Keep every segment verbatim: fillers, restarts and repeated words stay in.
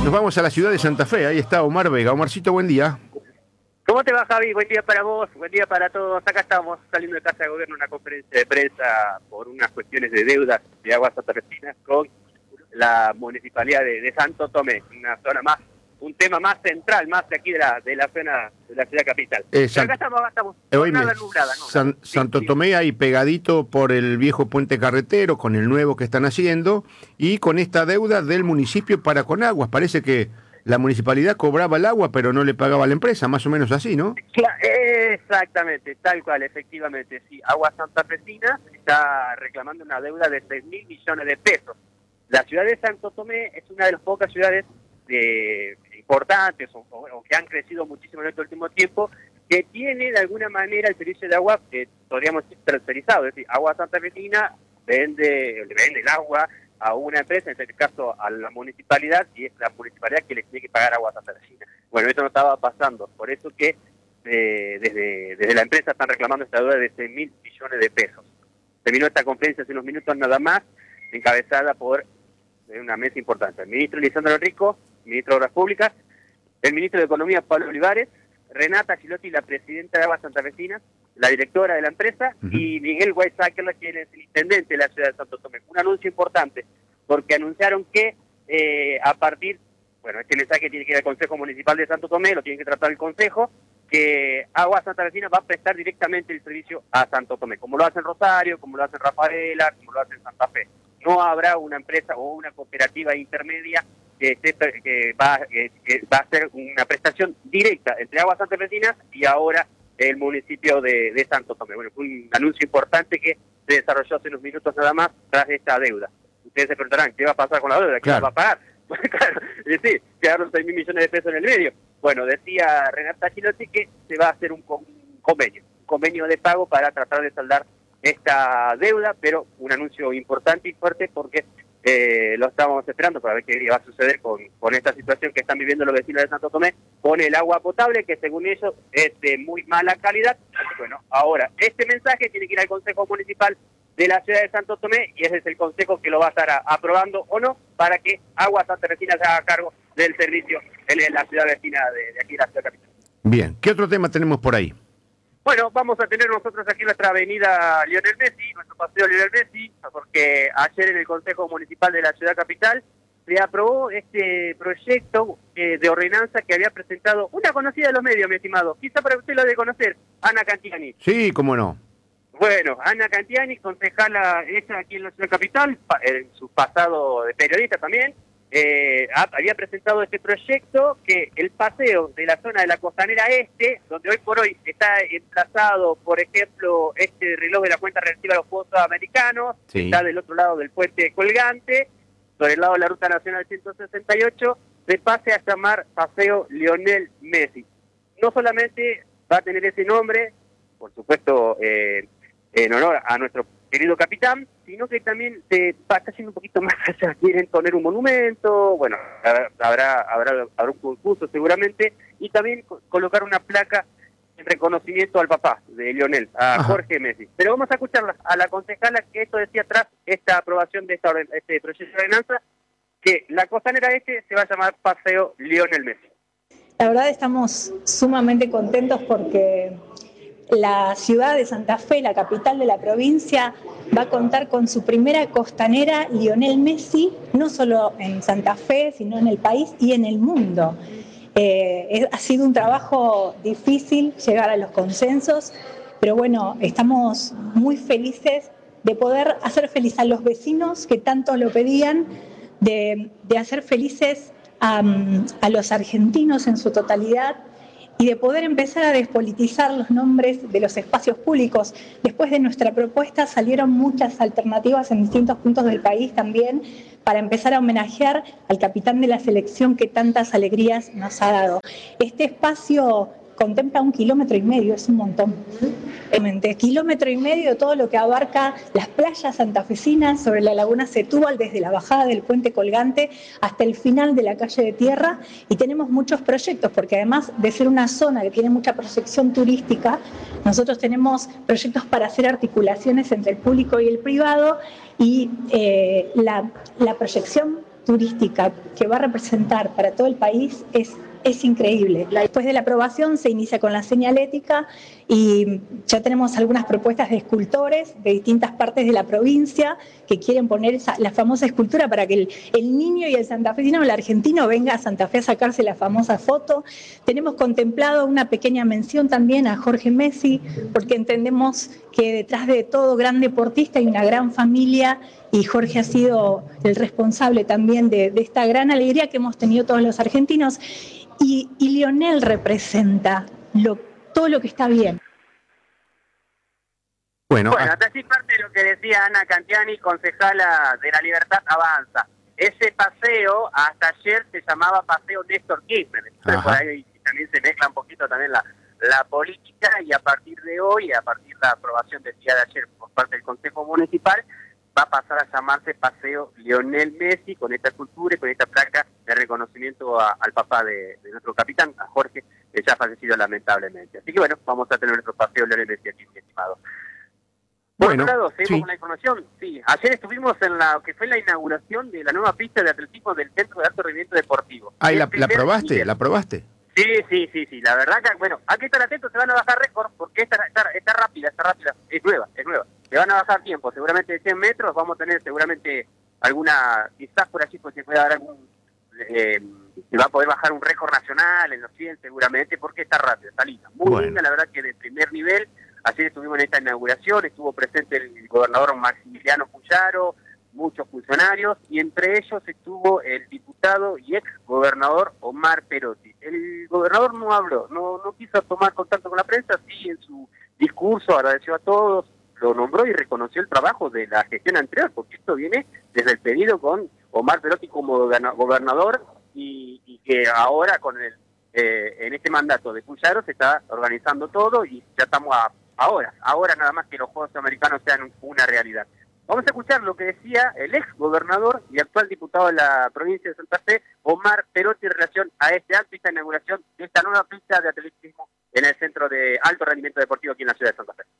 Nos vamos a la ciudad de Santa Fe, ahí está Omar Vega. Omarcito, buen día. ¿Cómo te va, Javi? Buen día para vos, buen día para todos. Acá estamos saliendo de Casa de Gobierno, una conferencia de prensa por unas cuestiones de deudas de aguas santafesinas con la municipalidad de, de Santo Tomé, una zona más, un tema más central, más de aquí de la, de la zona de la ciudad capital. Eh, San... acá estamos, acá estamos eh, con nada nublada, ¿no? San, Sí, Santo sí. Tomé ahí pegadito por el viejo puente carretero, con el nuevo que están haciendo, y con esta deuda del municipio para con aguas. Parece que la municipalidad cobraba el agua, pero no le pagaba a la empresa, más o menos así, ¿no? Exactamente, tal cual, efectivamente, sí. Aguas Santafesinas está reclamando una deuda de seis mil millones de pesos. La ciudad de Santo Tomé es una de las pocas ciudades de, importantes o, o que han crecido muchísimo en este último tiempo, que tiene de alguna manera el servicio de agua, que podríamos decir tercerizado, es decir, Agua Santafesina vende, le vende el agua a una empresa, en este caso a la municipalidad, y es la municipalidad que le tiene que pagar Agua Santafesina. Bueno, esto no estaba pasando, por eso que eh, desde, desde la empresa están reclamando esta deuda de seis mil millones de pesos. Terminó esta conferencia hace unos minutos nada más, encabezada por una mesa importante. El ministro Lisandro Rico, ministro de Obras Públicas, el ministro de Economía Pablo Olivares, Renata Gilotti, la presidenta de Aguas Santafesinas, la directora de la empresa, uh-huh. y Miguel Weizsäcker, quien es el intendente de la ciudad de Santo Tomé. Un anuncio importante, porque anunciaron que eh, a partir, bueno, este mensaje tiene que ir al Consejo Municipal de Santo Tomé, lo tiene que tratar el Consejo, que Aguas Santafesinas va a prestar directamente el servicio a Santo Tomé, como lo hace en Rosario, como lo hace en Rafaela, como lo hace en Santa Fe. No habrá una empresa o una cooperativa intermedia que, esté, que, va, que, que va a hacer una prestación directa entre Aguas Santafesinas y ahora el municipio de, de Santo Tomé. Bueno, fue un anuncio importante que se desarrolló hace unos minutos nada más tras esta deuda. Ustedes se preguntarán, ¿qué va a pasar con la deuda? ¿Quién claro. la va a pagar? Bueno, claro, es decir, quedaron seis mil millones de pesos en el medio. Bueno, decía Renata Gilotti que se va a hacer un, un convenio, un convenio de pago para tratar de saldar esta deuda, pero un anuncio importante y fuerte porque eh, lo estamos esperando para ver qué va a suceder con, con esta situación que están viviendo los vecinos de Santo Tomé con el agua potable, que según ellos es de muy mala calidad. Bueno, ahora, este mensaje tiene que ir al Consejo Municipal de la ciudad de Santo Tomé y ese es el consejo que lo va a estar a, aprobando o no para que Aguas Santafesinas se haga cargo del servicio en la ciudad vecina de, de aquí de la ciudad capital. Bien, ¿qué otro tema tenemos por ahí? Bueno, vamos a tener nosotros aquí nuestra avenida Lionel Messi, nuestro paseo Lionel Messi, porque ayer en el Consejo Municipal de la ciudad capital se aprobó este proyecto eh, de ordenanza que había presentado una conocida de los medios, mi estimado. Quizá para usted lo de conocer, Ana Cantiani. Sí, cómo no. Bueno, Ana Cantiani, concejala ella aquí en la ciudad capital, en su pasado de periodista también, eh, había presentado este proyecto que el paseo de la zona de la Costanera Este, donde hoy por hoy está emplazado, por ejemplo, este reloj de la cuenta regresiva de los Juegos Americanos, sí. está del otro lado del puente colgante, sobre el lado de la Ruta Nacional ciento sesenta y ocho, se pase a llamar Paseo Lionel Messi. No solamente va a tener ese nombre, por supuesto, eh, en honor a nuestro querido capitán, sino que también se va, está haciendo un poquito más allá, quieren poner un monumento, bueno, habrá, habrá, habrá un concurso seguramente, y también co- colocar una placa en reconocimiento al papá de Lionel, a Ajá. Jorge Messi. Pero vamos a escucharla a la concejala que esto decía tras esta aprobación de esta, este proyecto de ordenanza, que la costanera este se va a llamar Paseo Lionel Messi. La verdad estamos sumamente contentos porque la ciudad de Santa Fe, la capital de la provincia, va a contar con su primera costanera Lionel Messi, no solo en Santa Fe, sino en el país y en el mundo. Eh, ha sido un trabajo difícil llegar a los consensos, pero bueno, estamos muy felices de poder hacer feliz a los vecinos que tanto lo pedían, de, de hacer felices a, a los argentinos en su totalidad, y de poder empezar a despolitizar los nombres de los espacios públicos. Después de nuestra propuesta salieron muchas alternativas en distintos puntos del país también para empezar a homenajear al capitán de la selección que tantas alegrías nos ha dado. Este espacio contempla un kilómetro y medio, es un montón. Realmente, kilómetro y medio de todo lo que abarca las playas santafesinas sobre la laguna Setúbal, desde la bajada del puente colgante hasta el final de la calle de tierra, y tenemos muchos proyectos, porque además de ser una zona que tiene mucha proyección turística, nosotros tenemos proyectos para hacer articulaciones entre el público y el privado, y eh, la, la proyección turística que va a representar para todo el país es, es increíble. Después de la aprobación se inicia con la señalética y ya tenemos algunas propuestas de escultores de distintas partes de la provincia que quieren poner esa, la famosa escultura para que el, el niño y el santafesino o el argentino venga a Santa Fe a sacarse la famosa foto. Tenemos contemplado una pequeña mención también a Jorge Messi, porque entendemos que detrás de todo gran deportista hay una gran familia y Jorge ha sido el responsable también de, de esta gran alegría que hemos tenido todos los argentinos. Y, y Lionel representa lo, todo lo que está bien. Bueno, bueno, hasta así parte de lo que decía Ana Cantiani, concejala de La Libertad Avanza. Ese paseo hasta ayer se llamaba Paseo Néstor Kirchner. Entonces por ahí también se mezcla un poquito también la, la política, y a partir de hoy, a partir de la aprobación del día de ayer por parte del Consejo Municipal, va a pasar a llamarse Paseo Lionel Messi, con esta escultura y con esta placa de reconocimiento a, al papá de, de nuestro capitán, a Jorge, que ya ha fallecido lamentablemente. Así que bueno, vamos a tener nuestro Paseo Lionel Messi aquí, mi estimado. Por bueno, otro lado, seguimos sí. con la información. Sí, ayer estuvimos en la que fue la inauguración de la nueva pista de atletismo del Centro de Alto Rendimiento Deportivo. Ah, ¿la, la probaste? Nivel. ¿La probaste? Sí, sí, sí, sí. La verdad que, bueno, hay que estar atentos, se van a bajar récords, porque esta está, está rápida, está rápida, es nueva, es nueva. Se van a bajar tiempo, seguramente de cien metros, vamos a tener seguramente alguna, quizás por allí pues se puede dar algún, eh, se va a poder bajar un récord nacional en los cien seguramente, porque está rápida, está linda. Muy bueno. linda, la verdad que de primer nivel. Ayer estuvimos en esta inauguración, estuvo presente el gobernador Maximiliano Puyaro, muchos funcionarios, y entre ellos estuvo el diputado y ex gobernador Omar Perotti. El gobernador no habló, no, no quiso tomar contacto con la prensa, sí en su discurso agradeció a todos, lo nombró y reconoció el trabajo de la gestión anterior, porque esto viene desde el pedido con Omar Perotti como gobernador, y, y que ahora con el eh, en este mandato de Puyaro se está organizando todo, y ya estamos a ahora, ahora nada más que los Juegos Americanos sean una realidad. Vamos a escuchar lo que decía el ex gobernador y actual diputado de la provincia de Santa Fe, Omar Perotti, en relación a este acto y esta inauguración de esta nueva pista de atletismo en el Centro de Alto Rendimiento Deportivo aquí en la ciudad de Santa Fe.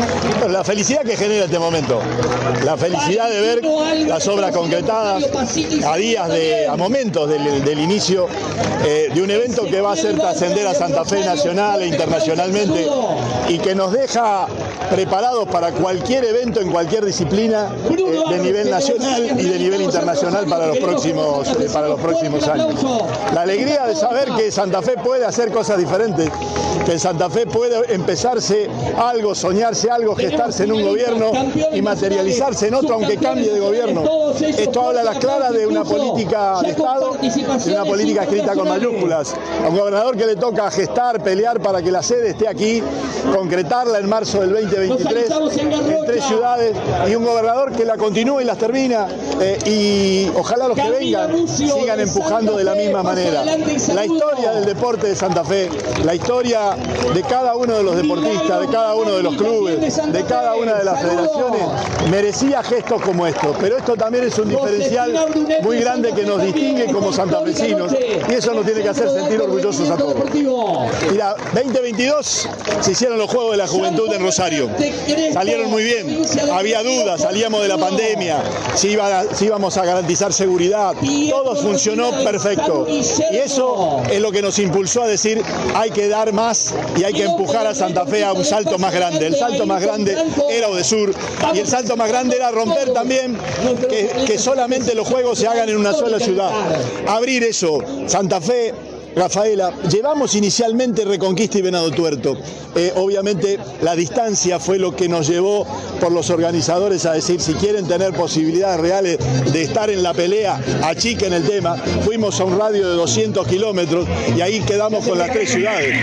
La felicidad que genera este momento, la felicidad de ver las obras concretadas a días, de, a momentos del, del inicio eh, de un evento que va a hacer trascender a Santa Fe nacional e internacionalmente, y que nos deja preparados para cualquier evento en cualquier disciplina eh, de nivel nacional y de nivel internacional para los próximos, eh, para los próximos años. La alegría de saber que Santa Fe puede hacer cosas diferentes, que en Santa Fe puede empezarse algo, soñarse algo, gestarse en un gobierno y materializarse en otro, aunque cambie de gobierno. Esto habla a las claras de una política de Estado, de una política escrita con mayúsculas. A un gobernador que le toca gestar, pelear para que la sede esté aquí, concretarla en marzo del veinte veintitrés en tres ciudades, y un gobernador que la continúe y las termina, eh, y ojalá los que vengan sigan empujando de la misma manera. La historia del deporte de Santa Fe, la historia de cada uno de los deportistas, de cada uno de los clubes, de cada una de las federaciones, merecía gestos como estos, pero esto también es un diferencial muy grande que nos distingue como santafesinos, y eso nos tiene que hacer sentir orgullosos a todos. Mira, veinte veintidós se hicieron los Juegos de la Juventud en Rosario, salieron muy bien, había dudas, salíamos de la pandemia, si, iba, si íbamos a garantizar seguridad, todo funcionó perfecto, y eso es lo que nos impulsó a decir hay que dar más y hay que empujar a Santa Fe a un salto más grande. El salto más grande era Odesur, y el salto más grande era romper también que, que solamente los juegos se hagan en una sola ciudad, abrir eso. Santa Fe, Rafaela, llevamos inicialmente Reconquista y Venado Tuerto. Eh, obviamente la distancia fue lo que nos llevó por los organizadores a decir, si quieren tener posibilidades reales de estar en la pelea, achiquen el tema. Fuimos a un radio de doscientos kilómetros y ahí quedamos con las tres ciudades.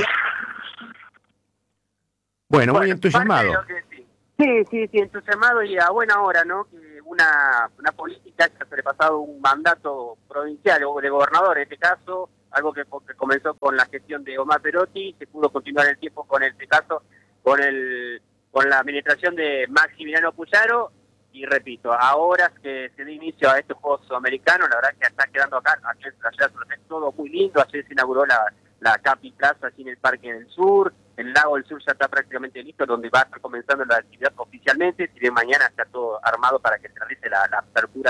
Bueno, muy entusiasmado. Sí, sí, sí, entusiasmado, y a buena hora, ¿no? Que una, una política que ha sobrepasado un mandato provincial o de gobernador, en este caso, algo que, que comenzó con la gestión de Omar Perotti, se pudo continuar el tiempo con este caso, con el con la administración de Maximiliano Puyaro, y repito, ahora que se dio inicio a estos Juegos Americanos, la verdad que está quedando acá, aquí en la ciudad es todo muy lindo. Ayer se inauguró la, la Capi Plaza aquí en el Parque del Sur, el Lago del Sur ya está prácticamente listo, donde va a estar comenzando la actividad oficialmente, si bien mañana está todo armado para que se realice la, la apertura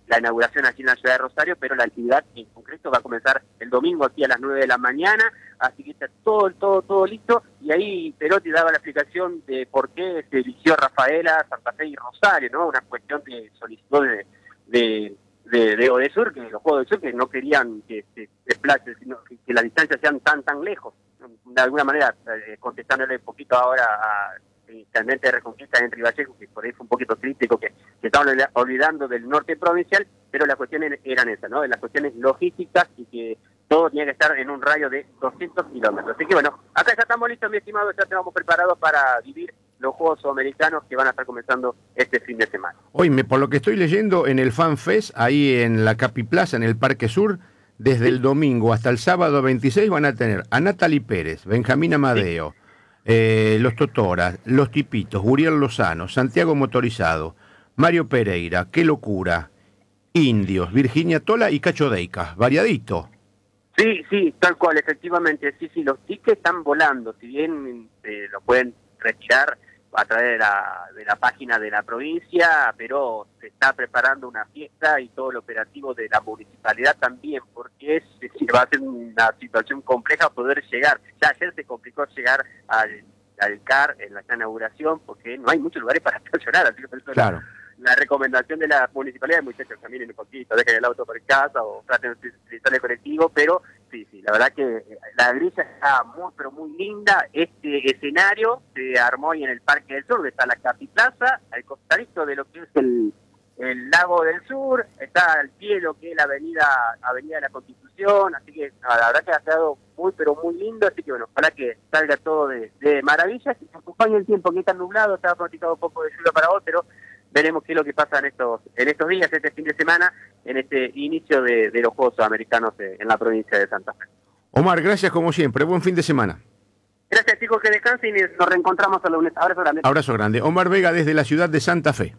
la inauguración aquí en la ciudad de Rosario, pero la actividad en concreto va a comenzar el domingo aquí a las nueve de la mañana, así que está todo, todo, todo listo, y ahí Perotti daba la explicación de por qué se eligió Rafaela, Santa Fe y Rosario, ¿no? Una cuestión que solicitó de, de, de, de Odesur, que los Juegos del Sur que no querían que se desplace, sino que, que las distancias sean tan, tan lejos. De alguna manera, eh, contestándole un poquito ahora a intendente de Reconquista, Henry Vallejo, que por ahí fue un poquito crítico, que se estaban olvidando del norte provincial, pero las cuestiones eran esas, ¿no? Las cuestiones logísticas y que todo tenía que estar en un radio de doscientos kilómetros. Así que bueno, acá ya estamos listos, mi estimado, ya estamos preparados para vivir los Juegos Sudamericanos que van a estar comenzando este fin de semana. Hoy, me, por lo que estoy leyendo, en el Fan Fest, ahí en la Capi Plaza, en el Parque Sur, desde el domingo hasta el sábado veintiséis van a tener a Natalie Pérez, Benjamín Amadeo, sí. Eh, los Totoras, los Tipitos, Uriel Lozano, Santiago Motorizado, Mario Pereira, Qué Locura, Indios, Virginia Tola y Cacho Deica. Variadito. Sí, sí, tal cual, efectivamente. Sí, sí, los tickets están volando. Si bien eh, lo pueden retirar a través de la, de la página de la provincia, pero se está preparando una fiesta y todo el operativo de la municipalidad también, porque es, es, va a ser una situación compleja poder llegar. Ya ayer se complicó llegar al, al C A R en la inauguración porque no hay muchos lugares para estacionar, así que por eso claro. la, la recomendación de la municipalidad, muchachos, caminen un poquito, dejen el auto por casa o traten de utilizar el colectivo, pero sí, sí, la verdad que la grilla está muy, pero muy linda. Este escenario se armó ahí en el Parque del Sur, donde está la Capi Plaza, al costadito de lo que es el, el Lago del Sur, está al pie de lo que es la avenida Avenida de la Constitución, así que no, la verdad que ha quedado muy, pero muy lindo, así que bueno, ojalá que salga todo de, de maravilla, que se acompañe el tiempo, que está nublado, estaba pronosticado un poco de lluvia para hoy, pero veremos qué es lo que pasa en estos en estos días, este fin de semana, en este inicio de, de los Juegos Sudamericanos en la provincia de Santa Fe. Omar, gracias como siempre. Buen fin de semana. Gracias, chicos, que descansen y nos reencontramos el lunes. Abrazo grande. Abrazo grande. Omar Vega desde la ciudad de Santa Fe.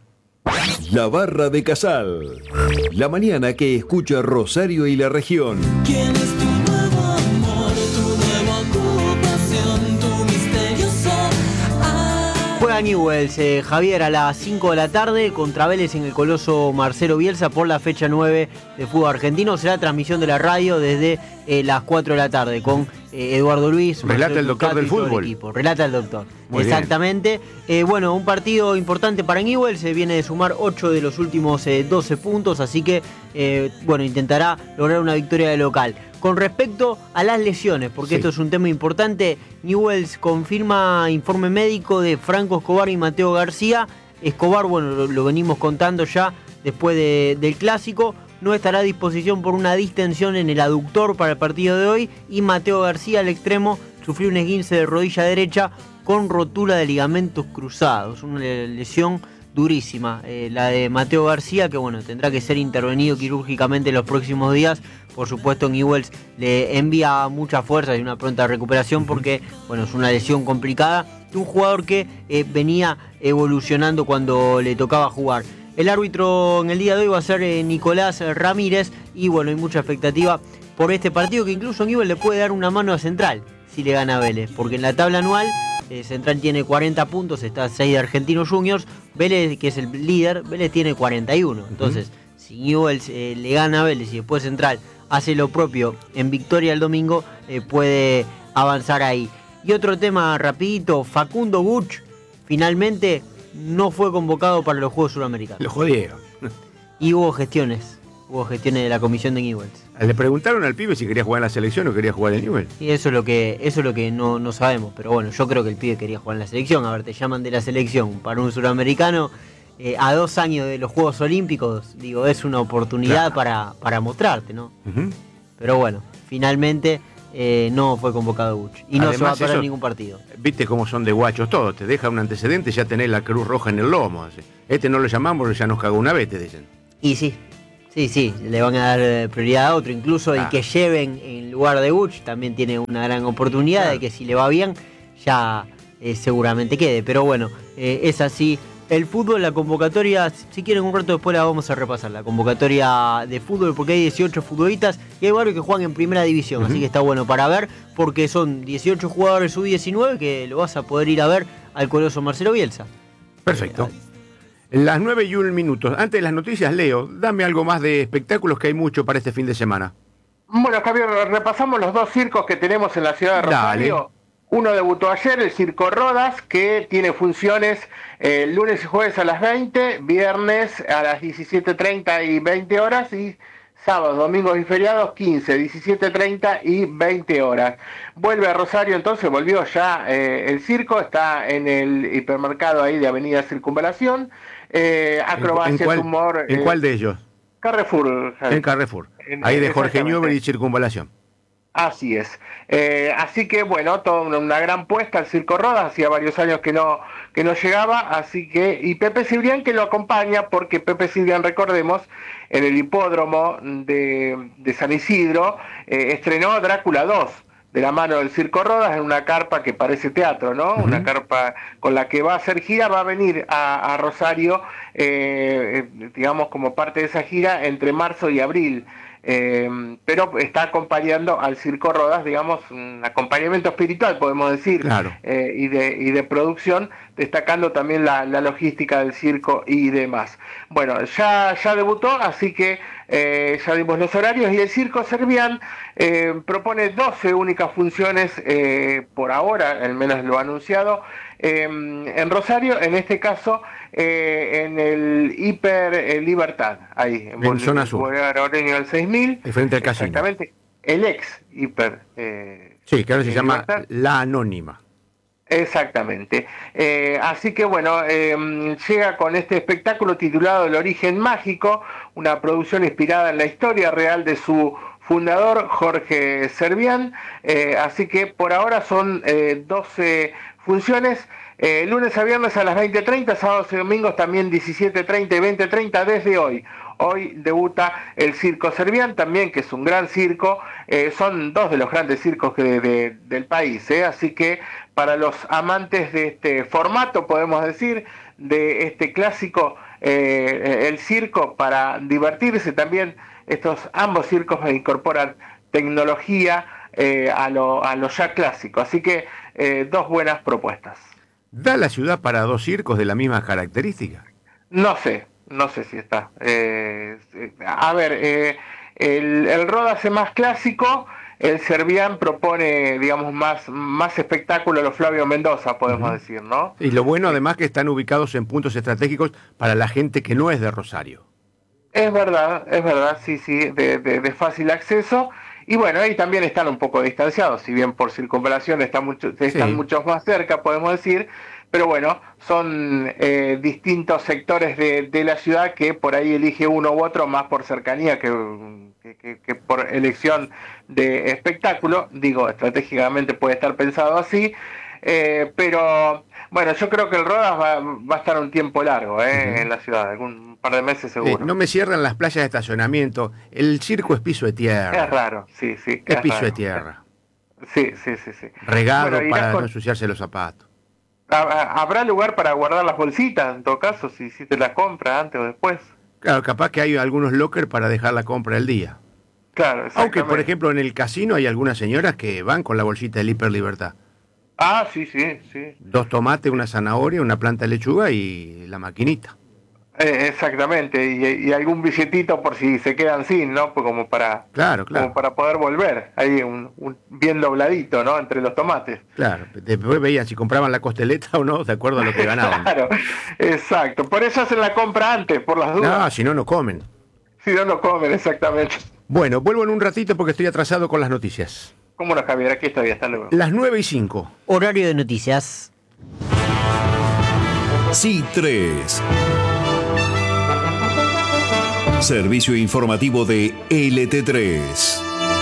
La Barra de Casal. La mañana que escucha Rosario y la región. ¿Quién es tu nuevo amor, tu nueva ocupación, tu misterioso amor? Juega Newell's, eh, Javier, a las cinco de la tarde contra Vélez en el Coloso Marcelo Bielsa por la fecha nueve de fútbol argentino. Será transmisión de la radio desde eh, las cuatro de la tarde con eh, Eduardo Luis. Relata el doctor del fútbol. El equipo. Relata el doctor. Muy Exactamente. Eh, bueno, un partido importante para Newell's. Se viene de sumar ocho de los últimos eh, doce puntos, así que eh, bueno, intentará lograr una victoria de local. Con respecto a las lesiones, porque sí. esto es un tema importante, Newell's confirma informe médico de Franco Escobar y Mateo García. Escobar, bueno, lo, lo venimos contando ya después de, del clásico, no estará a disposición por una distensión en el aductor para el partido de hoy, y Mateo García, al extremo, sufrió un esguince de rodilla derecha con rotura de ligamentos cruzados, una lesión durísima, eh, la de Mateo García, que bueno, tendrá que ser intervenido quirúrgicamente en los próximos días. Por supuesto, Newell's le envía mucha fuerza y una pronta recuperación porque, bueno, es una lesión complicada de un jugador que eh, venía evolucionando cuando le tocaba jugar. El árbitro en el día de hoy va a ser eh, Nicolás Ramírez y, bueno, hay mucha expectativa por este partido, que incluso Newell's le puede dar una mano a Central si le gana a Vélez, porque en la tabla anual eh, Central tiene cuarenta puntos, está a seis de Argentinos Juniors, Vélez, que es el líder, Vélez tiene cuarenta y uno. Entonces, uh-huh. si Newell's eh, le gana a Vélez y después Central hace lo propio en victoria el domingo, eh, puede avanzar ahí. Y otro tema rapidito, Facundo Buch finalmente no fue convocado para los Juegos Suramericanos. Lo jodieron. Y hubo gestiones, hubo gestiones de la comisión de Newell's. Le preguntaron al pibe si quería jugar en la selección o quería jugar en Newell's. Y eso es lo que, eso es lo que no, no sabemos, pero bueno, yo creo que el pibe quería jugar en la selección. A ver, te llaman de la selección para un suramericano eh, a dos años de los Juegos Olímpicos, digo, es una oportunidad claro. para, para mostrarte, ¿no? Uh-huh. Pero bueno, finalmente eh, no fue convocado Buch y no Además, se va a perder eso, ningún partido. Viste cómo son de guachos todos, te deja un antecedente, ya tenés la Cruz Roja en el lomo. Este no lo llamamos porque ya nos cagó una vez, te dicen. Y sí, sí, sí, le van a dar prioridad a otro, incluso claro. el que lleven en lugar de Buch también tiene una gran oportunidad claro. de que si le va bien ya eh, seguramente quede, pero bueno, eh, es así. El fútbol, la convocatoria, si quieren un rato después la vamos a repasar, la convocatoria de fútbol, porque hay dieciocho futbolistas y hay varios que juegan en primera división, uh-huh. así que está bueno para ver, porque son dieciocho jugadores sub diecinueve que lo vas a poder ir a ver al Coloso Marcelo Bielsa. Perfecto. Las nueve y un minutos. Antes de las noticias, Leo, dame algo más de espectáculos, que hay mucho para este fin de semana. Bueno, Javier, repasamos los dos circos que tenemos en la ciudad de Rosario. Dale. Uno debutó ayer, el Circo Rodas, que tiene funciones eh, lunes y jueves a las veinte, viernes a las diecisiete treinta y veinte horas, y sábados, domingos y feriados quince, diecisiete treinta y veinte horas. Vuelve a Rosario, entonces volvió ya eh, el circo, está en el hipermercado ahí de Avenida Circunvalación. Eh, acrobacias, ¿En cuál, humor. ¿En eh, cuál de ellos? Carrefour. Javier. En Carrefour. En- Ahí de Jorge exactamente. Newbery y Circunvalación. Así es. Eh, así que bueno, toda una, una gran puesta al Circo Rodas, hacía varios años que no que no llegaba, así que, y Pepe Cibrián que lo acompaña, porque Pepe Cibrián, recordemos, en el hipódromo de, de San Isidro, eh, estrenó Drácula dos, de la mano del Circo Rodas, en una carpa que parece teatro, ¿no? Uh-huh. Una carpa con la que va a hacer gira, va a venir a, a Rosario, eh, eh, digamos, como parte de esa gira entre marzo y abril. Eh, pero está acompañando al Circo Rodas, digamos, un acompañamiento espiritual, podemos decir, Claro. eh, y, de, y de producción, destacando también la, la logística del circo y demás. Bueno, ya, ya debutó, así que eh, ya dimos los horarios, y el Circo Servián eh, propone doce únicas funciones eh, por ahora, al menos lo ha anunciado, eh, en Rosario, en este caso eh, en el Hiper eh, Libertad, ahí, en, En zona sur. Boulevard Oreño al seis mil. Y frente al casino. Exactamente, el ex Hiper. Eh, Sí, que ahora se eh, llama Libertad. La Anónima. Exactamente. Eh, así que bueno, eh, llega con este espectáculo titulado El Origen Mágico, una producción inspirada en la historia real de su fundador, Jorge Servián. Eh, así que por ahora son eh, doce funciones, eh, lunes a viernes a las veinte treinta, sábados y domingos también diecisiete treinta y veinte treinta desde hoy. Hoy debuta el Circo Servián también, que es un gran circo, eh, son dos de los grandes circos que de, de, del país, ¿eh? Así que para los amantes de este formato, podemos decir, de este clásico, eh, el circo, para divertirse también, estos ambos circos incorporan tecnología eh, a, lo, a lo ya clásico, así que eh, dos buenas propuestas. ¿Da la ciudad para dos circos de la misma característica? No sé, no sé si está. Eh, a ver, eh, el, el Rodas es más clásico, el Servián propone, digamos, más, más espectáculo a los Flavio Mendoza, podemos uh-huh. decir, ¿no? Y lo bueno, además, que están ubicados en puntos estratégicos para la gente que no es de Rosario. Es verdad, es verdad, sí, sí, de, de, de fácil acceso. Y bueno, ahí también están un poco distanciados, si bien por circunvalación están, mucho, están sí. muchos más cerca, podemos decir, pero bueno, son eh, distintos sectores de, de la ciudad que por ahí elige uno u otro más por cercanía que, que, que, que por elección de espectáculo. Digo, estratégicamente puede estar pensado así, eh, pero bueno, yo creo que el Rodas va, va a estar un tiempo largo eh, uh-huh. en la ciudad, algún par de meses seguro. Sí, no me cierran las playas de estacionamiento, el circo es piso de tierra. Es raro, sí, sí. Es, es piso raro. de tierra. Sí, sí, sí, sí. Regado bueno, para con... no ensuciarse los zapatos. ¿Habrá lugar para guardar las bolsitas, en todo caso, si hiciste la compra antes o después? Claro, capaz que hay algunos lockers para dejar la compra el día. Claro, aunque, por ejemplo, en el casino hay algunas señoras que van con la bolsita del Hiper Libertad. Ah, sí, sí, sí. Dos tomates, una zanahoria, una planta de lechuga y la maquinita. Eh, exactamente, y, y algún billetito por si se quedan sin, ¿no? Pues como para claro, claro. como para poder volver, ahí un, un bien dobladito, ¿no? Entre los tomates. Claro, después veían si compraban la costeleta o no, de acuerdo a lo que ganaban. Claro, exacto, por eso hacen la compra antes, por las dudas. No, si no, no comen. Si no, no comen, exactamente. Bueno, vuelvo en un ratito porque estoy atrasado con las noticias. ¿Cómo no, Javier? Aquí estoy, hasta luego. Las nueve y cinco. Horario de noticias. Sí tres. Servicio informativo de L T tres.